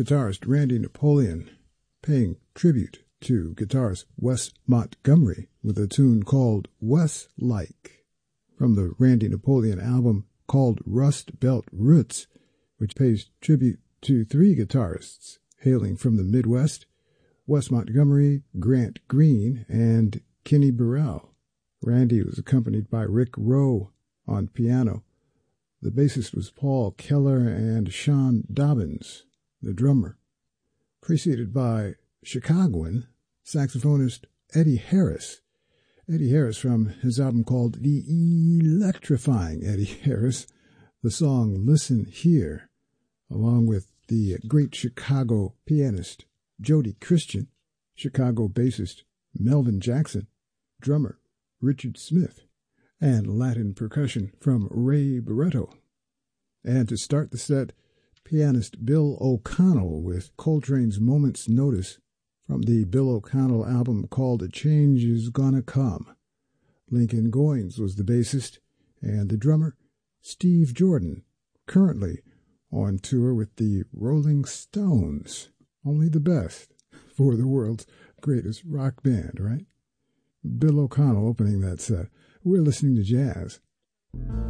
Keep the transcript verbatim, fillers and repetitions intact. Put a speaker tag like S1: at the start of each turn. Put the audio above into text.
S1: guitarist Randy Napoleon paying tribute to guitarist Wes Montgomery with a tune called Wes-Like from the Randy Napoleon album called Rust Belt Roots, which pays tribute to three guitarists hailing from the Midwest, Wes Montgomery, Grant Green, and Kenny Burrell. Randy was accompanied by Rick Rowe on piano. The bassist was Paul Keller and Sean Dobbins, the drummer, preceded by Chicagoan saxophonist Eddie Harris. Eddie Harris from his album called The Electrifying Eddie Harris, the song Listen Here, along with the great Chicago pianist Jody Christian, Chicago bassist Melvin Jackson, drummer Richard Smith, and Latin percussion from Ray Barretto. And to start the set, pianist Bill O'Connell with Coltrane's Moment's Notice from the Bill O'Connell album called A Change Is Gonna Come. Lincoln Goines was the bassist, and the drummer, Steve Jordan, currently on tour with the Rolling Stones. Only the best for the world's greatest rock band, right? Bill O'Connell opening that set. We're listening to jazz.